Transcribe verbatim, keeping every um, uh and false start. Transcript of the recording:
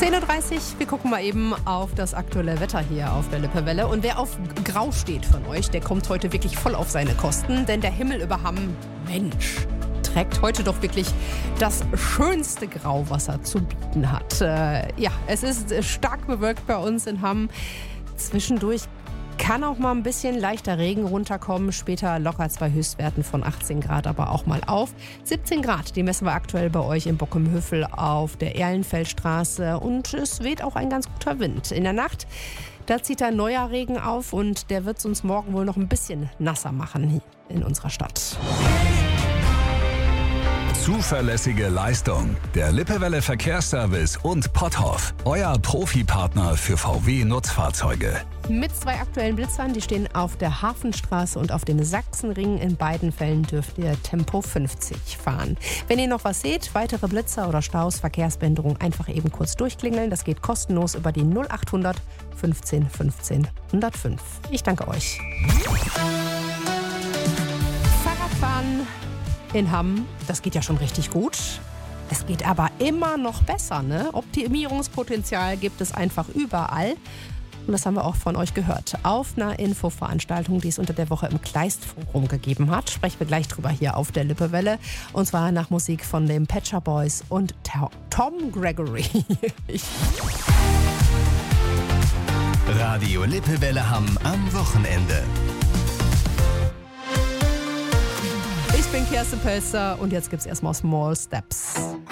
zehn Uhr dreißig, wir gucken mal eben auf das aktuelle Wetter hier auf der Lippewelle. Und wer auf Grau steht von euch, der kommt heute wirklich voll auf seine Kosten. Denn der Himmel über Hamm, Mensch, trägt heute doch wirklich das schönste Grau, was er zu bieten hat. Äh, ja, es ist stark bewölkt bei uns in Hamm. Zwischendurch kann auch mal ein bisschen leichter Regen runterkommen. Später locker zwei Höchstwerten von achtzehn Grad, aber auch mal auf. siebzehn Grad, die messen wir aktuell bei euch in Bockum-Hüffel auf der Erlenfeldstraße. Und es weht auch ein ganz guter Wind. In der Nacht, da zieht ein neuer Regen auf und der wird es uns morgen wohl noch ein bisschen nasser machen hier in unserer Stadt. Zuverlässige Leistung. Der Lippewelle Verkehrsservice und Potthoff. Euer Profipartner für V W-Nutzfahrzeuge. Mit zwei aktuellen Blitzern, die stehen auf der Hafenstraße und auf dem Sachsenring. In beiden Fällen dürft ihr Tempo fünfzig fahren. Wenn ihr noch was seht, weitere Blitzer oder Staus, Verkehrsbehinderung, einfach eben kurz durchklingeln. Das geht kostenlos über die null achthundert fünfzehn fünfzehn hundertfünf. Ich danke euch. Fahrradfahren in Hamm, das geht ja schon richtig gut. Es geht aber immer noch besser, ne? Optimierungspotenzial gibt es einfach überall. Und das haben wir auch von euch gehört. Auf einer Infoveranstaltung, die es unter der Woche im Kleistforum gegeben hat, sprechen wir gleich drüber hier auf der Lippewelle. Und zwar nach Musik von den Pet Shop Boys und Tom Gregory. Radio Lippewelle Hamm am Wochenende. Ich bin Kerstin Pölzer und jetzt gibt's erstmal Small Steps.